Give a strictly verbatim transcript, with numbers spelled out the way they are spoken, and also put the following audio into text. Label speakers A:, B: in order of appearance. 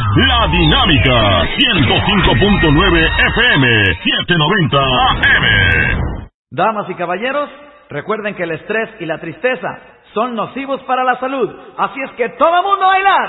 A: La Dinámica, ciento cinco punto nueve F M, setecientos noventa A M.
B: Damas y caballeros, recuerden que el estrés y la tristeza son nocivos para la salud. Así es que todo mundo a bailar.